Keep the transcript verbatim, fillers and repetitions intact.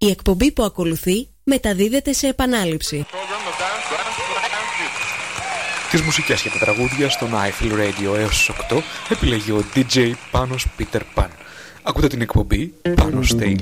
Η εκπομπή που ακολουθεί μεταδίδεται σε επανάληψη. Τις μουσικές και τα τραγούδια στον iFeel Radio έως τις οκτώ επιλέγει ο ντι τζέι Πάνος Peter Pan. Ακούτε την εκπομπή Πάνος Daily.